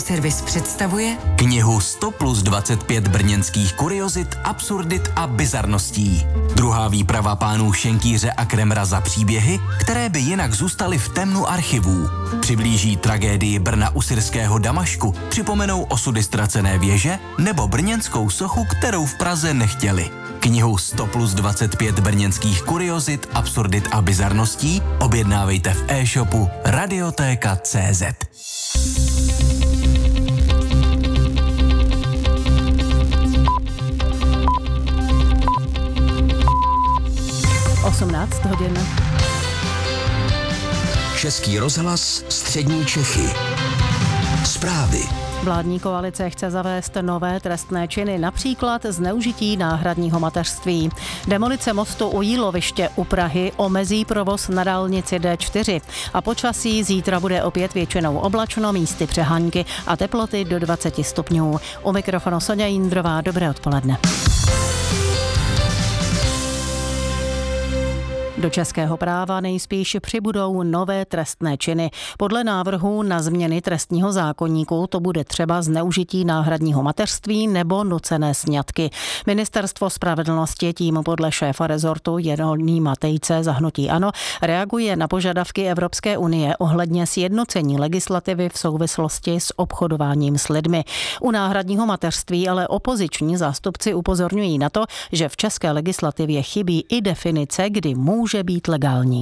Servis představuje knihu 100 plus 25 brněnských kuriozit, absurdit a bizarností. Druhá výprava pánů Šenkýře a Kremra za příběhy, které by jinak zůstaly v temnu archivů. Přiblíží tragédii Brna u syrského Damašku, připomenou osudy ztracené věže nebo brněnskou sochu, kterou v Praze nechtěli. Knihu 100 plus 25 brněnských kuriozit, absurdit a bizarností objednávejte v e-shopu Radiotéka.cz. (18 hodin). Český rozhlas, střední Čechy. Zprávy. Vládní koalice chce zavést nové trestné činy, například zneužití náhradního mateřství. Demolice mostu u Jíloviště u Prahy omezí provoz na dálnici D4. A počasí zítra bude opět většinou oblačno, místy přehánky a teploty do 20 stupňů. U mikrofonu Soňa Jindrová, dobré odpoledne. Do českého práva nejspíš přibudou nové trestné činy. Podle návrhu na změny trestního zákoníku to bude třeba zneužití náhradního mateřství nebo nucené sňatky. Ministerstvo spravedlnosti tím podle šéfa rezortu Jeronýma Tejce za hnutí ANO reaguje na požadavky Evropské unie ohledně sjednocení legislativy v souvislosti s obchodováním s lidmi. U náhradního mateřství ale opoziční zástupci upozorňují na to, že v české legislativě chybí i definice, kdy může být legální.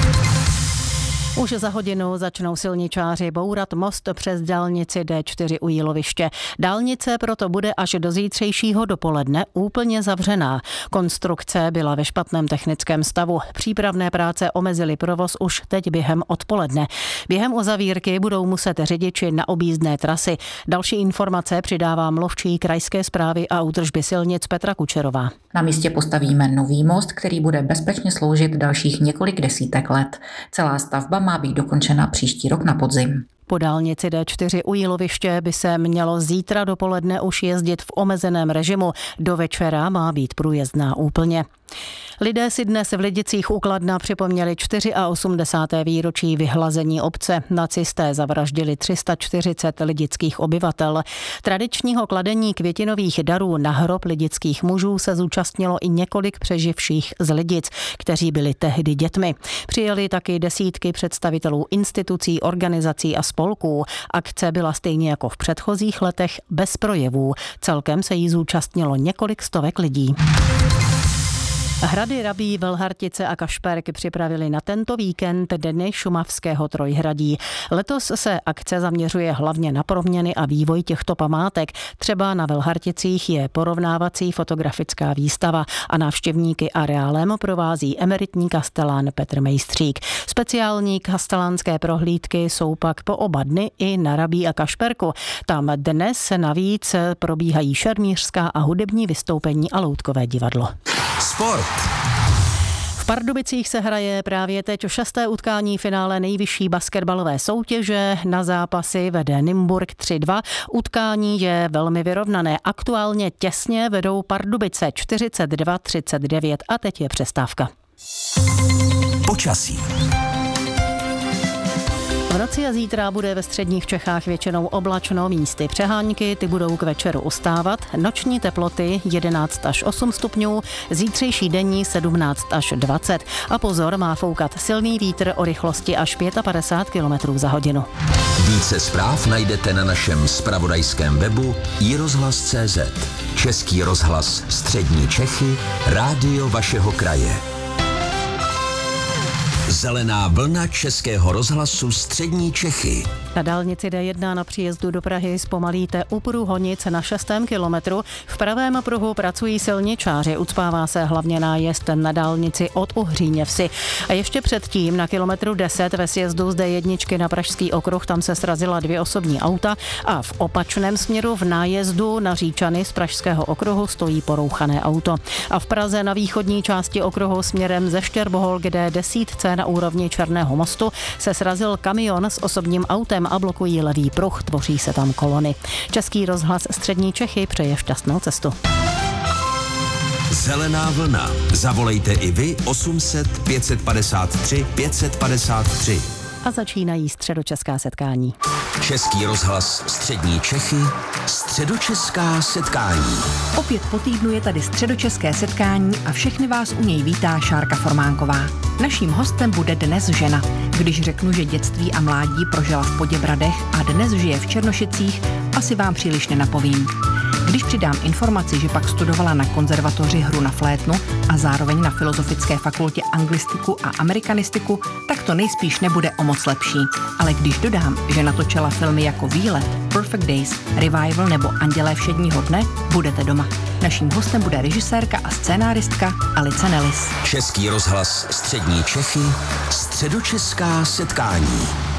Už za hodinu začnou silničáři bourat most přes dálnici D4 u Jíloviště. Dálnice proto bude až do zítřejšího dopoledne úplně zavřená. Konstrukce byla ve špatném technickém stavu. Přípravné práce omezily provoz už teď během odpoledne. Během uzavírky budou muset řidiči na objízdné trasy. Další informace přidává mluvčí krajské správy a údržby silnic Petra Kučerová. Na místě postavíme nový most, který bude bezpečně sloužit dalších několik desítek let. Celá stavba má být dokončena příští rok na podzim. Po dálnici D4 u Jíloviště by se mělo zítra dopoledne už jezdit v omezeném režimu. Do večera má být průjezdná úplně. Lidé si dnes v Lidicích u Kladna připomněli 84. výročí vyhlazení obce. Nacisté zavraždili 340 lidických obyvatel. Tradičního kladení květinových darů na hrob lidických mužů se zúčastnilo i několik přeživších z Lidic, kteří byli tehdy dětmi. Přijeli taky desítky představitelů institucí, organizací a spolků. Akce byla stejně jako v předchozích letech bez projevů. Celkem se jí zúčastnilo několik stovek lidí. Hrady Rabí, Velhartice a Kašperk připravili na tento víkend Dny šumavského Trojhradí. Letos se akce zaměřuje hlavně na proměny a vývoj těchto památek. Třeba na Velharticích je porovnávací fotografická výstava a návštěvníky areálem provází emeritní kastelán Petr Mejstřík. Speciální kastelánské prohlídky jsou pak po oba dny i na Rabí a Kašperku. Tam dnes navíc probíhají šermířská a hudební vystoupení a loutkové divadlo. Sport. V Pardubicích se hraje právě teď 6. utkání finále nejvyšší basketbalové soutěže. Na zápasy vede Nymburk 3-2. Utkání je velmi vyrovnané. Aktuálně těsně vedou Pardubice 42-39 a teď je přestávka. Počasí. V noci a zítra bude ve středních Čechách většinou oblačno, místy přehánky, ty budou k večeru ustávat. Noční teploty 11 až 8 stupňů, zítřejší denní 17 až 20. A pozor, má foukat silný vítr o rychlosti až 55 km za hodinu. Více zpráv najdete na našem zpravodajském webu iRozhlas.cz. Český rozhlas, střední Čechy, rádio vašeho kraje. Zelená vlna Českého rozhlasu střední Čechy. Na dálnici D1 na příjezdu do Prahy zpomalíte u Průhonic na 6. kilometru. V pravém pruhu pracují silničáři, ucpává se hlavně nájezd na dálnici od Uhříně Vsi. A ještě předtím na kilometru 10 ve sjezdu z D1 na Pražský okruh, tam se srazila 2 osobní auta a v opačném směru v nájezdu na Říčany z Pražského okruhu stojí porouchané auto. A v Praze na východní části okruhu směrem ze Štěrbohol, kde desítce na úrovni Černého mostu se srazil kamion s osobním autem a blokují levý pruh, tvoří se tam kolony. Český rozhlas střední Čechy přeje šťastnou cestu. Zelená vlna. Zavolejte i vy 800 553 553. a začínají středočeská setkání. Český rozhlas Střední Čechy, středočeská setkání. Opět po týdnu je tady středočeské setkání a všechny vás u něj vítá Šárka Formánková. Naším hostem bude dnes žena. Když řeknu, že dětství a mládí prožila v Poděbradech a dnes žije v Černošicích, asi vám příliš nenapovím. Když přidám informaci, že pak studovala na konzervatoři hru na flétnu a zároveň na Filozofické fakultě anglistiku a amerikanistiku, tak to nejspíš nebude o moc lepší. Ale když dodám, že natočila filmy jako Výlet, Perfect Days, Revival nebo Andělé všedního dne, budete doma. Naším hostem bude režisérka a scénáristka Alice Nellis. Český rozhlas Střední Čechy, středočeská setkání.